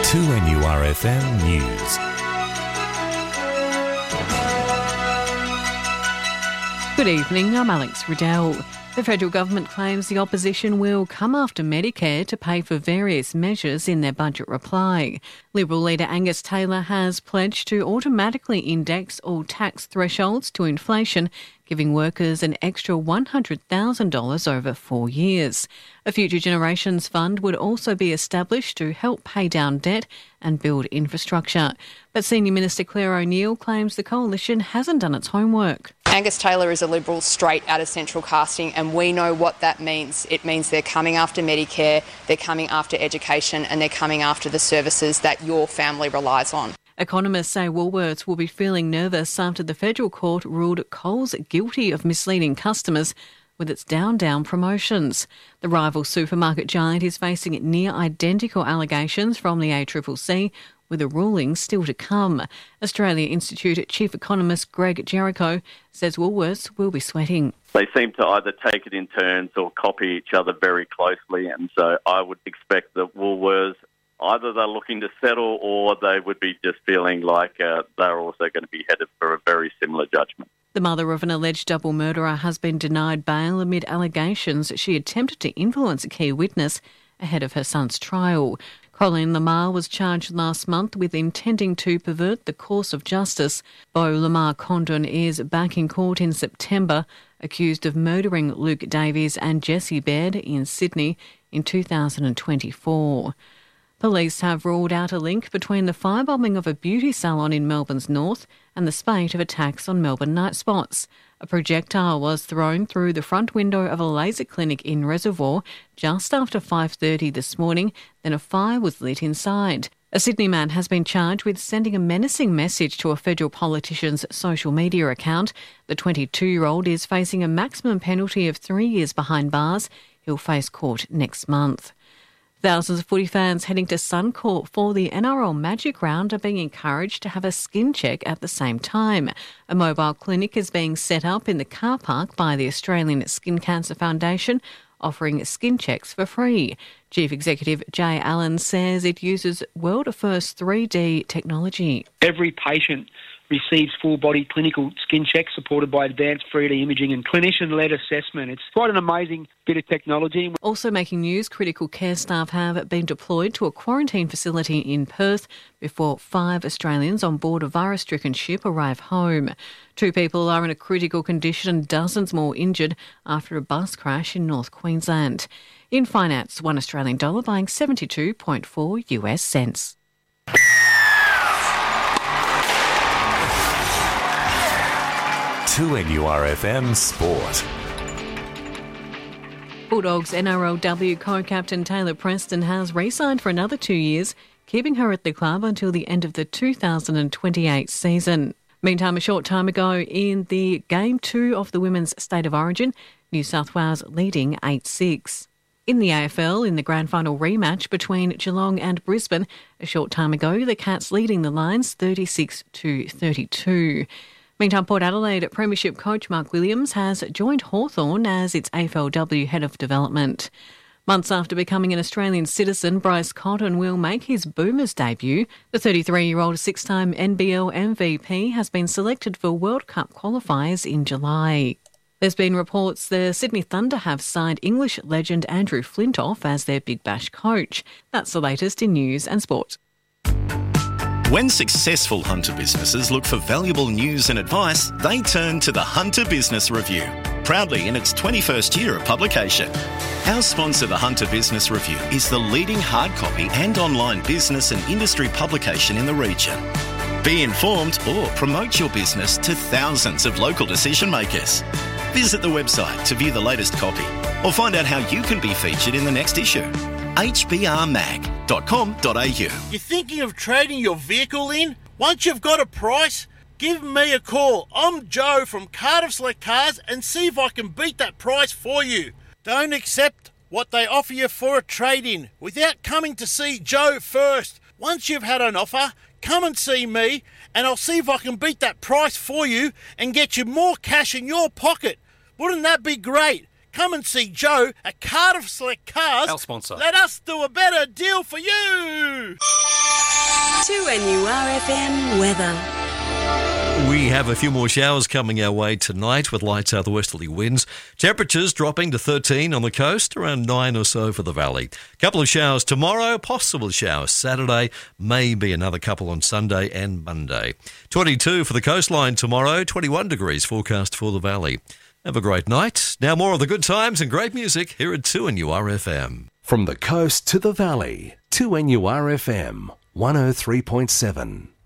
2NURFM News. Good evening, I'm Alex Riddell. The federal government claims the opposition will come after Medicare to pay for various measures in their budget reply. Liberal leader Angus Taylor has pledged to automatically index all tax thresholds to inflation, giving workers an extra $100,000 over 4 years. A Future Generations Fund would also be established to help pay down debt and build infrastructure. But Senior Minister Claire O'Neil claims the coalition hasn't done its homework. Angus Taylor is a Liberal straight out of central casting, and we know what that means. It means they're coming after Medicare, they're coming after education, and they're coming after the services that your family relies on. Economists say Woolworths will be feeling nervous after the federal court ruled Coles guilty of misleading customers with its down promotions. The rival supermarket giant is facing near identical allegations from the ACCC, with a ruling still to come. Australia Institute Chief Economist Greg Jericho says Woolworths will be sweating. They seem to either take it in turns or copy each other very closely, and so I would expect that Woolworths, either they're looking to settle or they would be just feeling like they're also going to be headed for a very similar judgment. The mother of an alleged double murderer has been denied bail amid allegations she attempted to influence a key witness ahead of her son's trial. Colleen Lamar was charged last month with intending to pervert the course of justice. Beau Lamar Condon is back in court in September, accused of murdering Luke Davies and Jessie Baird in Sydney in 2024. Police have ruled out a link between the firebombing of a beauty salon in Melbourne's north and the spate of attacks on Melbourne night spots. A projectile was thrown through the front window of a laser clinic in Reservoir just after 5:30 this morning, then a fire was lit inside. A Sydney man has been charged with sending a menacing message to a federal politician's social media account. The 22-year-old is facing a maximum penalty of 3 years behind bars. He'll face court next month. Thousands of footy fans heading to Suncorp for the NRL Magic Round are being encouraged to have a skin check at the same time. A mobile clinic is being set up in the car park by the Australian Skin Cancer Foundation, offering skin checks for free. Chief Executive Jay Allen says it uses world-first 3D technology. Every patient receives full-body clinical skin checks supported by advanced 3D imaging and clinician-led assessment. It's quite an amazing bit of technology. Also making news, critical care staff have been deployed to a quarantine facility in Perth before 5 Australians on board a virus-stricken ship arrive home. 2 people are in a critical condition and dozens more injured after a bus crash in North Queensland. In finance, $1 Australian dollar buying 72.4 US cents. NURFM Sport. Bulldogs NRLW co-captain Taylor Preston has re-signed for another 2 years, keeping her at the club until the end of the 2028 season. Meantime, a short time ago in the Game 2 of the Women's State of Origin, New South Wales leading 8-6. In the AFL, in the grand final rematch between Geelong and Brisbane, a short time ago, the Cats leading the Lions 36-32. Meantime, Port Adelaide Premiership coach Mark Williams has joined Hawthorn as its AFLW Head of Development. Months after becoming an Australian citizen, Bryce Cotton will make his Boomers debut. The 33-year-old 6-time NBL MVP has been selected for World Cup qualifiers in July. There's been reports the Sydney Thunder have signed English legend Andrew Flintoff as their Big Bash coach. That's the latest in news and sport. When successful hunter businesses look for valuable news and advice, they turn to the Hunter Business Review, proudly in its 21st year of publication. Our sponsor, the Hunter Business Review, is the leading hard copy and online business and industry publication in the region. Be informed or promote your business to thousands of local decision makers. Visit the website to view the latest copy or find out how you can be featured in the next issue. hbrmag.com.au. You're thinking of trading your vehicle in? Once you've got a price, give me a call. I'm Joe from Cardiff Select Cars and see if I can beat that price for you. Don't accept what they offer you for a trade-in without coming to see Joe first. Once you've had an offer, come and see me and I'll see if I can beat that price for you and get you more cash in your pocket. Wouldn't that be great? Come and see Joe at Cardiff Select Cars. Our sponsor. Let us do a better deal for you. 2NURFM weather. We have a few more showers coming our way tonight with light southwesterly winds. Temperatures dropping to 13 on the coast, around 9 or so for the valley. Couple of showers tomorrow, possible showers Saturday, maybe another couple on Sunday and Monday. 22 for the coastline tomorrow, 21 degrees forecast for the valley. Have a great night. Now more of the good times and great music here at 2NURFM. From the coast to the valley, 2NURFM 103.7.